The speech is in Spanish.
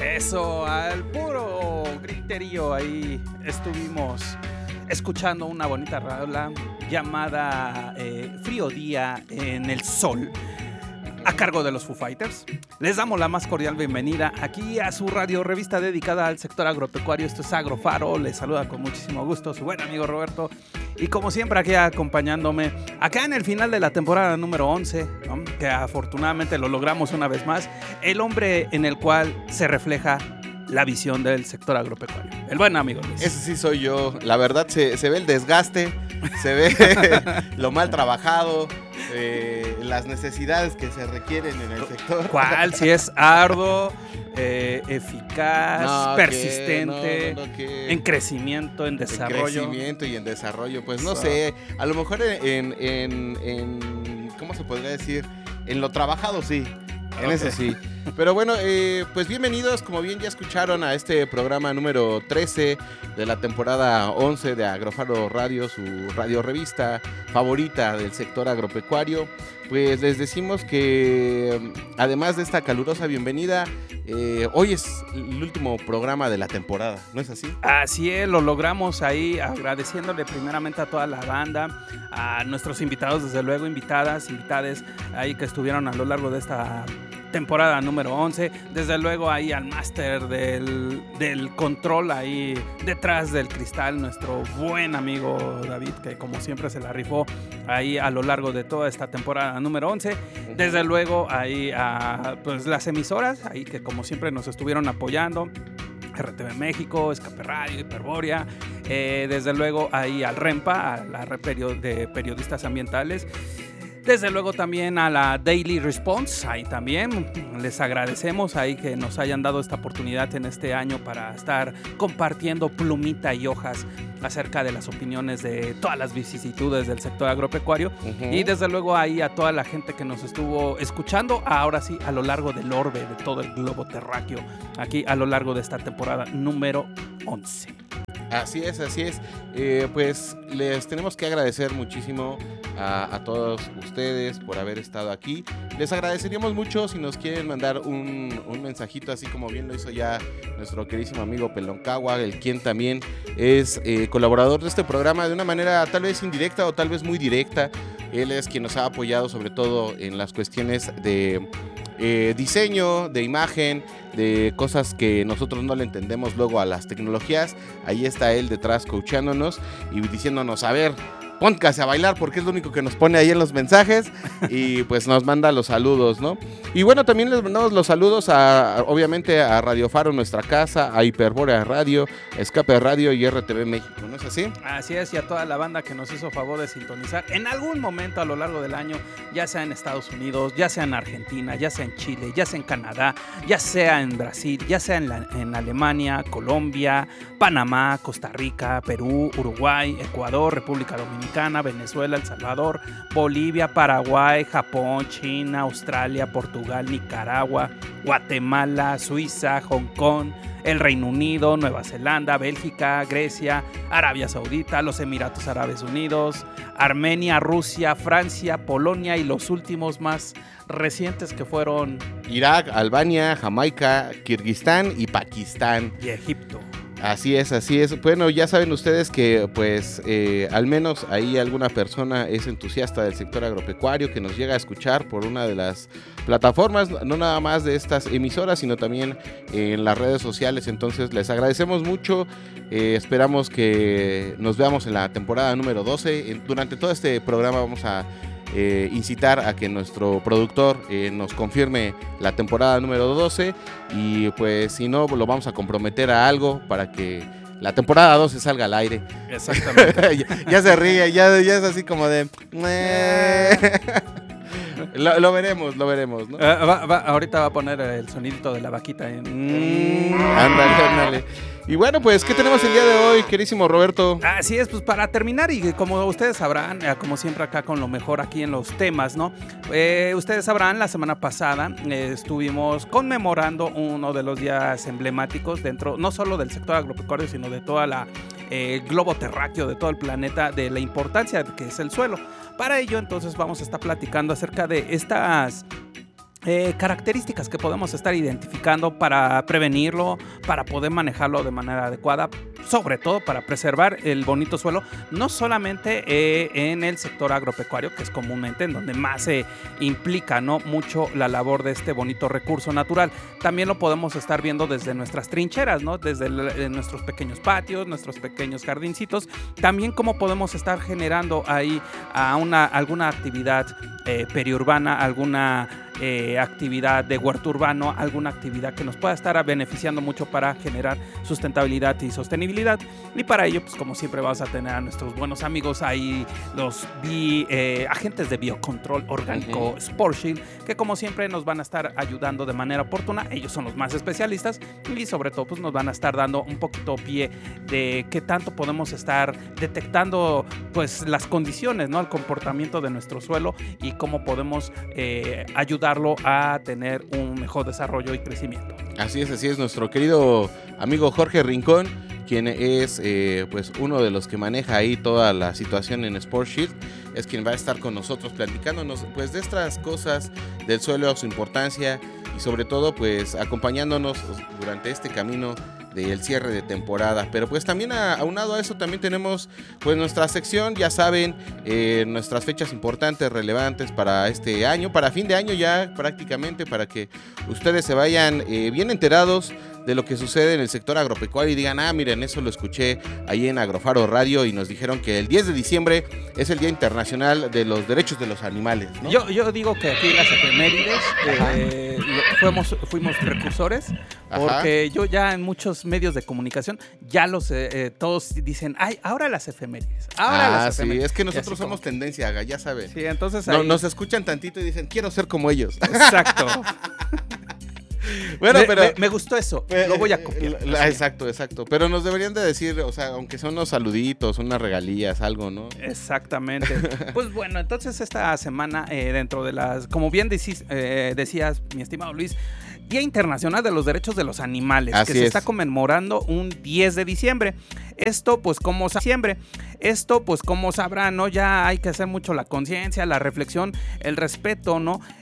Eso, al puro griterío ahí estuvimos escuchando una bonita rola llamada Frío Día en el Sol, a cargo de los Foo Fighters. Les damos la más cordial bienvenida aquí a su radio revista dedicada al sector agropecuario. Esto es Agrofaro, les saluda con muchísimo gusto su buen amigo Roberto. Y como siempre aquí acompañándome, acá en el final de la temporada número 11, ¿no? Que afortunadamente lo logramos una vez más, el hombre en el cual se refleja la visión del sector agropecuario. El buen amigo Luis. Ese sí soy yo. La verdad se ve el desgaste, se ve lo mal trabajado, las necesidades que se requieren en el sector. ¿Cuál? Si es arduo, eficaz, persistente, en crecimiento, en desarrollo. En crecimiento y en desarrollo. Pues no sé, a lo mejor en ¿cómo se podría decir? En lo trabajado sí. En eso sí. Pero bueno, pues bienvenidos, como bien ya escucharon, a este programa número 13 de la temporada 11 de Agrofaro Radio, su radio revista favorita del sector agropecuario. Pues les decimos que además de esta calurosa bienvenida, hoy es el último programa de la temporada, ¿no es así? Así es, lo logramos ahí, agradeciéndole primeramente a toda la banda, a nuestros invitados, desde luego, invitades ahí que estuvieron a lo largo de esta temporada número 11, desde luego ahí al máster del control ahí detrás del cristal, nuestro buen amigo David, que como siempre se la rifó ahí a lo largo de toda esta temporada número 11, desde luego ahí a pues las emisoras ahí que como siempre nos estuvieron apoyando, RTV México, Escape Radio, Hiperbórea, desde luego ahí al REMPA, a la red de periodistas ambientales. Desde luego también a la Daily Response, ahí también les agradecemos ahí que nos hayan dado esta oportunidad en este año para estar compartiendo plumita y hojas acerca de las opiniones de todas las vicisitudes del sector agropecuario. Y desde luego ahí a toda la gente que nos estuvo escuchando, ahora sí, a lo largo del orbe, de todo el globo terráqueo, aquí a lo largo de esta temporada número 11. Así es. Pues les tenemos que agradecer muchísimo a todos ustedes por haber estado aquí. Les agradeceríamos mucho si nos quieren mandar un mensajito, así como bien lo hizo ya nuestro queridísimo amigo Peloncagua, el quien también es colaborador de este programa de una manera tal vez indirecta o tal vez muy directa. Él es quien nos ha apoyado sobre todo en las cuestiones de diseño, de imagen, de cosas que nosotros no le entendemos luego a las tecnologías. Ahí está él detrás coachándonos y diciéndonos, a ver, póngase a bailar, porque es lo único que nos pone ahí en los mensajes y pues nos manda los saludos, ¿no? Y bueno, también les mandamos los saludos obviamente a Radio Faro, nuestra casa, a Hiperbórea Radio, Escape Radio y RTV México, ¿no es así? Así es, y a toda la banda que nos hizo favor de sintonizar en algún momento a lo largo del año, ya sea en Estados Unidos, ya sea en Argentina, ya sea en Chile, ya sea en Canadá, ya sea en Brasil, ya sea en Alemania, Colombia, Panamá, Costa Rica, Perú, Uruguay, Ecuador, República Dominicana, Venezuela, El Salvador, Bolivia, Paraguay, Japón, China, Australia, Portugal, Nicaragua, Guatemala, Suiza, Hong Kong, el Reino Unido, Nueva Zelanda, Bélgica, Grecia, Arabia Saudita, los Emiratos Árabes Unidos, Armenia, Rusia, Francia, Polonia y los últimos más recientes que fueron Irak, Albania, Jamaica, Kirguistán y Pakistán. Y Egipto. Así es. Bueno, ya saben ustedes que pues al menos ahí alguna persona es entusiasta del sector agropecuario que nos llega a escuchar por una de las plataformas, no nada más de estas emisoras, sino también en las redes sociales. Entonces les agradecemos mucho, esperamos que nos veamos en la temporada número 12. Durante todo este programa vamos a incitar a que nuestro productor nos confirme la temporada número 12 y pues si no lo vamos a comprometer a algo para que la temporada 12 salga al aire. Exactamente. ya se ríe, ya es así como de lo veremos, ¿no? Ahorita va a poner el sonidito de la vaquita. Ándale. Y bueno, pues, ¿qué tenemos el día de hoy, querísimo Roberto? Así es, pues para terminar, y como ustedes sabrán, como siempre acá con lo mejor aquí en los temas, ¿no? Ustedes sabrán, la semana pasada estuvimos conmemorando uno de los días emblemáticos dentro, no solo del sector agropecuario, sino de toda la globo terráqueo, de todo el planeta, de la importancia que es el suelo. Para ello, entonces, vamos a estar platicando acerca de estas características que podemos estar identificando para prevenirlo, para poder manejarlo de manera adecuada, sobre todo para preservar el bonito suelo, no solamente en el sector agropecuario, que es comúnmente en donde más se implica, ¿no?, mucho la labor de este bonito recurso natural. También lo podemos estar viendo desde nuestras trincheras, ¿no?, desde nuestros pequeños patios, nuestros pequeños jardincitos. También cómo podemos estar generando ahí alguna actividad periurbana, alguna actividad de huerto urbano, alguna actividad que nos pueda estar beneficiando mucho para generar sustentabilidad y sostenibilidad. Y para ello, pues como siempre vamos a tener a nuestros buenos amigos ahí, los agentes de biocontrol orgánico Sportshield, que como siempre nos van a estar ayudando de manera oportuna. Ellos son los más especialistas y sobre todo pues nos van a estar dando un poquito pie de qué tanto podemos estar detectando pues las condiciones, ¿no?, el comportamiento de nuestro suelo y cómo podemos ayudarlo a tener un mejor desarrollo y crecimiento. Así es, nuestro querido amigo Jorge Rincón, quien es pues uno de los que maneja ahí toda la situación en Sportshield, es quien va a estar con nosotros platicándonos pues de estas cosas del suelo, su importancia y sobre todo pues acompañándonos durante este camino del cierre de temporada. Pero pues también aunado a eso también tenemos pues nuestra sección, ya saben, nuestras fechas importantes, relevantes para este año, para fin de año ya prácticamente, para que ustedes se vayan bien enterados de lo que sucede en el sector agropecuario y digan, miren, eso lo escuché ahí en Agrofaro Radio y nos dijeron que el 10 de diciembre es el Día Internacional de los Derechos de los Animales, ¿no? Yo digo que aquí las efemérides fuimos precursores, porque yo ya en muchos medios de comunicación ya todos dicen, ay, ahora las efemérides. Sí, es que nosotros somos tendencia, ya saben. Sí, entonces nos escuchan tantito y dicen, quiero ser como ellos. Exacto. Bueno, pero me gustó eso, lo voy a copiar. Exacto. Pero nos deberían de decir, o sea, aunque son unos saluditos, unas regalías, algo, ¿no? Exactamente. Pues bueno, entonces esta semana dentro de las, como bien decías, mi estimado Luis, Día Internacional de los Derechos de los Animales, Así que se es. está conmemorando un 10 de diciembre. Esto pues como sabrán, ¿no? Ya hay que hacer mucho la conciencia, la reflexión, el respeto, ¿no?